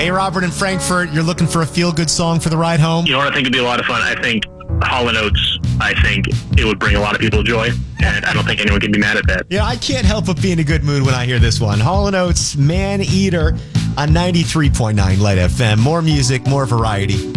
Hey, Robert in Frankfurt, you're looking for a feel-good song for the ride home? You know what I think would be a lot of fun? I think Hall & Oates, I think it would bring a lot of people joy, and I don't think anyone can be mad at that. Yeah, I can't help but be in a good mood when I hear this one. Hall & Oates, Man Eater on 93.9 Light FM. More music, more variety.